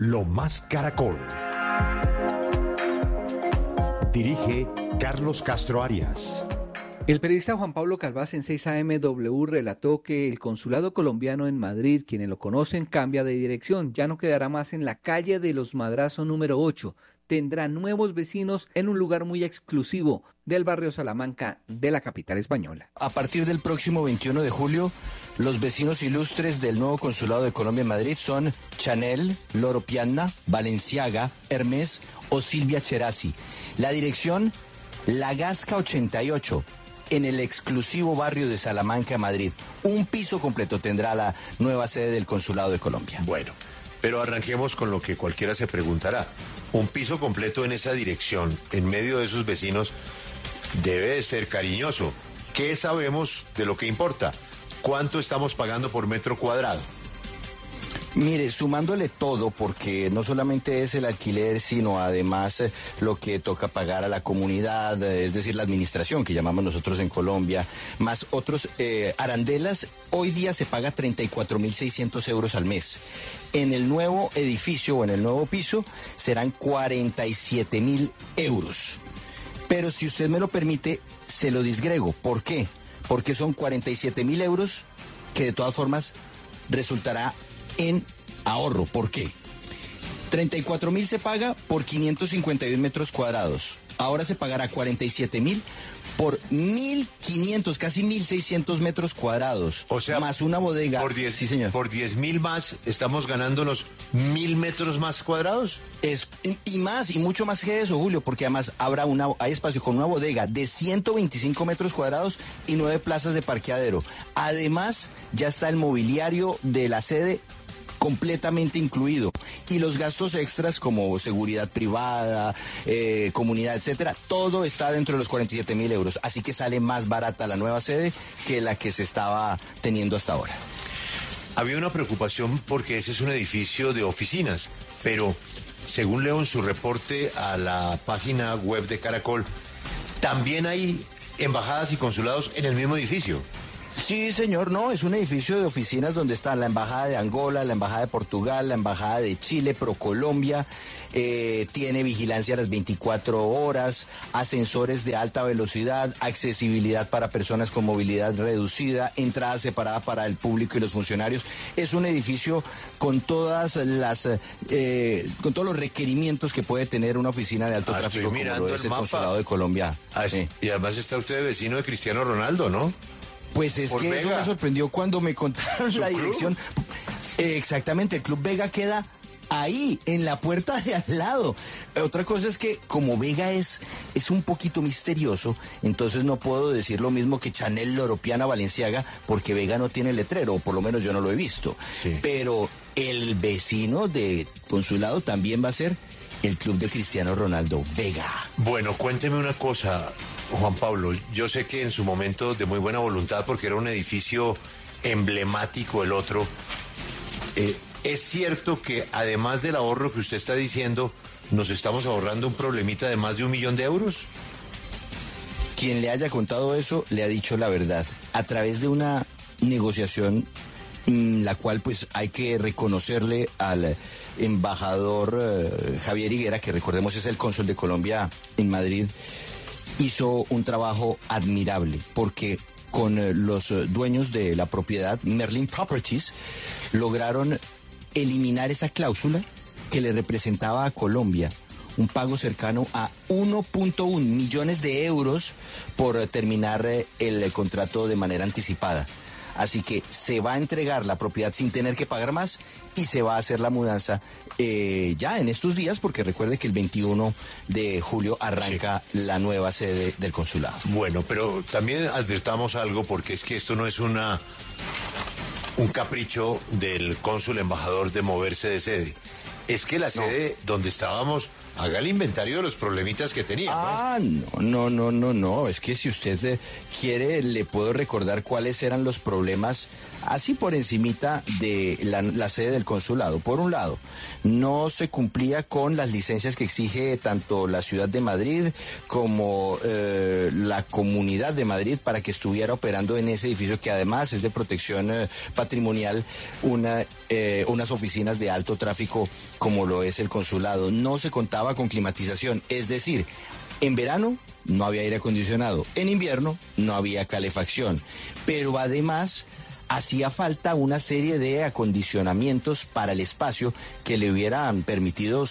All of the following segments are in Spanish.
Lo Más Caracol. Dirige Carlos Castro Arias. El periodista Juan Pablo Calvás en 6am relató que el consulado colombiano en Madrid, quienes lo conocen, cambia de dirección. Ya no quedará más en la calle de los Madrazo número 8. Tendrá nuevos vecinos en un lugar muy exclusivo del barrio Salamanca de la capital española. A partir del próximo 21 de julio, los vecinos ilustres del nuevo consulado de Colombia en Madrid son Chanel, Loro Piana, Balenciaga, Hermès o Silvia Cherasi. La dirección, La Gasca 88. En el exclusivo barrio de Salamanca, Madrid. Un piso completo tendrá la nueva sede del Consulado de Colombia. Bueno, pero arranquemos con lo que cualquiera se preguntará. Un piso completo en esa dirección, en medio de sus vecinos, debe de ser cariñoso. ¿Qué sabemos de lo que importa? ¿Cuánto estamos pagando por metro cuadrado? Mire, sumándole todo, porque no solamente es el alquiler, sino además lo que toca pagar a la comunidad, es decir, la administración que llamamos nosotros en Colombia, más otros arandelas, hoy día se paga 34.600 euros al mes. En el nuevo edificio o en el nuevo piso serán 47.000 euros. Pero si usted me lo permite, se lo disgrego. ¿Por qué? Porque son 47.000 euros que de todas formas resultará en ahorro. ¿Por qué? 34.000 se paga por 551 metros cuadrados. Ahora se pagará 47.000 por 1.500, casi 1.600 metros cuadrados. O sea, más una bodega. Por 10, sí, señor. Por 10.000 más, ¿estamos ganándonos 1.000 metros más cuadrados? Y más, y mucho más que eso, Julio, porque además hay espacio con una bodega de 125 metros cuadrados y 9 plazas de parqueadero. Además, ya está el mobiliario de la sede completamente incluido, y los gastos extras como seguridad privada, comunidad, etcétera, todo está dentro de los 47.000 euros, así que sale más barata la nueva sede que la que se estaba teniendo hasta ahora. Había una preocupación porque ese es un edificio de oficinas, pero según leo en su reporte a la página web de Caracol, también hay embajadas y consulados en el mismo edificio. Sí, señor, no, es un edificio de oficinas donde está la Embajada de Angola, la Embajada de Portugal, la Embajada de Chile, ProColombia, tiene vigilancia a las 24 horas, ascensores de alta velocidad, accesibilidad para personas con movilidad reducida, entrada separada para el público y los funcionarios. Es un edificio con todas las, con todos los requerimientos que puede tener una oficina de alto tráfico como lo es el Consulado de Colombia. Sí. Y además está usted vecino de Cristiano Ronaldo, ¿no? Pues es que eso me sorprendió cuando me contaron la dirección. Exactamente, el Club Vega queda ahí, en la puerta de al lado. Otra cosa es que como Vega es un poquito misterioso, entonces no puedo decir lo mismo que Chanel, Loro Piana, Balenciaga, porque Vega no tiene letrero, o por lo menos yo no lo he visto. Sí. Pero el vecino de Consulado también va a ser el club de Cristiano Ronaldo, Vega. Bueno, cuénteme una cosa, Juan Pablo. Yo sé que en su momento de muy buena voluntad, porque era un edificio emblemático el otro, ¿es cierto que además del ahorro que usted está diciendo, nos estamos ahorrando un problemita de más de 1 millón de euros? Quien le haya contado eso le ha dicho la verdad. A través de una negociación, la cual pues hay que reconocerle al embajador Javier Higuera, que recordemos es el cónsul de Colombia en Madrid, hizo un trabajo admirable, porque con los dueños de la propiedad, Merlin Properties, lograron eliminar esa cláusula que le representaba a Colombia un pago cercano a 1.1 millones de euros por terminar el contrato de manera anticipada. Así que se va a entregar la propiedad sin tener que pagar más y se va a hacer la mudanza ya en estos días, porque recuerde que el 21 de julio arranca la nueva sede del consulado. Bueno, pero también advertamos algo, porque es que esto no es un capricho del cónsul embajador de moverse de sede. Es que la sede donde estábamos haga el inventario de los problemitas que tenía. Ah, no. Es que si usted quiere, le puedo recordar cuáles eran los problemas así por encimita de la sede del consulado. Por un lado, no se cumplía con las licencias que exige tanto la ciudad de Madrid como la comunidad de Madrid para que estuviera operando en ese edificio, que además es de protección patrimonial, unas oficinas de alto tráfico como lo es el consulado. No se contaba con climatización, es decir, en verano no había aire acondicionado, en invierno no había calefacción, pero además hacía falta una serie de acondicionamientos para el espacio que le hubieran permitido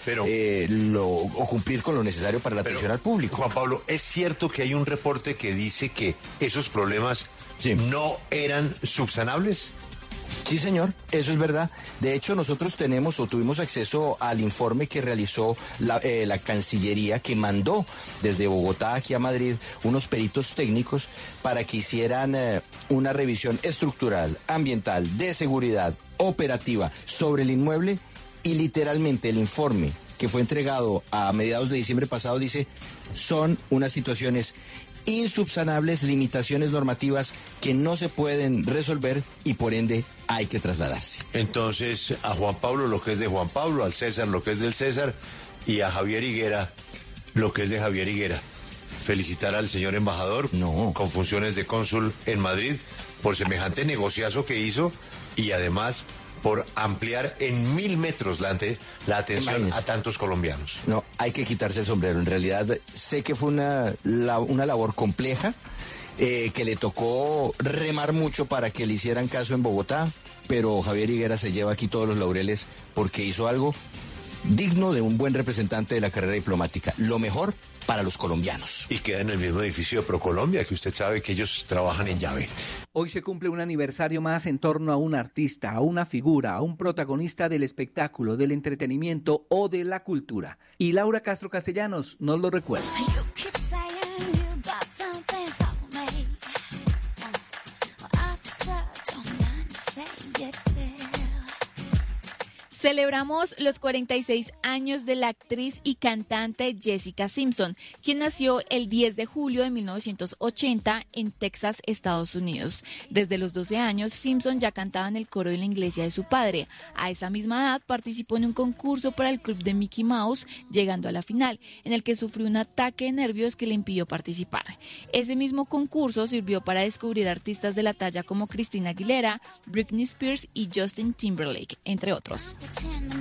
o cumplir con lo necesario para la atención al público. Juan Pablo, ¿es cierto que hay un reporte que dice que esos problemas no eran subsanables? Sí, señor, eso es verdad. De hecho, nosotros tuvimos acceso al informe que realizó la Cancillería, que mandó desde Bogotá aquí a Madrid unos peritos técnicos para que hicieran una revisión estructural, ambiental, de seguridad, operativa sobre el inmueble, y literalmente el informe que fue entregado a mediados de diciembre pasado dice: son unas situaciones insubsanables, limitaciones normativas que no se pueden resolver y por ende hay que trasladarse. Entonces, a Juan Pablo lo que es de Juan Pablo, al César lo que es del César, y a Javier Higuera lo que es de Javier Higuera. Felicitar al señor embajador con funciones de cónsul en Madrid por semejante negociazo que hizo, y además por ampliar en 1000 metros la atención a tantos colombianos. No, hay que quitarse el sombrero. En realidad, sé que fue una labor compleja, que le tocó remar mucho para que le hicieran caso en Bogotá, pero Javier Higuera se lleva aquí todos los laureles porque hizo algo digno de un buen representante de la carrera diplomática. Lo mejor para los colombianos. Y queda en el mismo edificio de ProColombia, que usted sabe que ellos trabajan en llave. Hoy se cumple un aniversario más en torno a un artista, a una figura, a un protagonista del espectáculo, del entretenimiento o de la cultura. Y Laura Castro Castellanos nos lo recuerda. Celebramos los 46 años de la actriz y cantante Jessica Simpson, quien nació el 10 de julio de 1980 en Texas, Estados Unidos. Desde los 12 años, Simpson ya cantaba en el coro de la iglesia de su padre. A esa misma edad participó en un concurso para el club de Mickey Mouse, llegando a la final, en el que sufrió un ataque de nervios que le impidió participar. Ese mismo concurso sirvió para descubrir artistas de la talla como Christina Aguilera, Britney Spears y Justin Timberlake, entre otros.